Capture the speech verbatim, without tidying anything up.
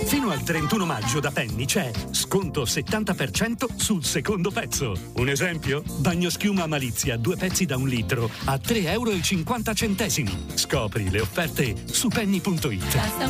Fino al trentuno maggio da Penny c'è sconto settanta per cento sul secondo pezzo. Un esempio? Bagnoschiuma Malizia, due pezzi da un litro a tre euro e cinquanta centesimi. Scopri le offerte su penny punto it.